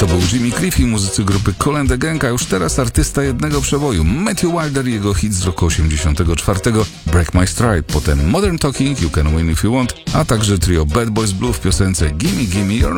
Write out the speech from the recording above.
To był Jimmy Cliff i muzycy grupy Kool and the Gang, a już teraz artysta jednego przeboju, Matthew Wilder, jego hit z roku 84, Break My Stride, potem Modern Talking, You Can Win If You Want, a także trio Bad Boys Blue w piosence Gimme Gimme Your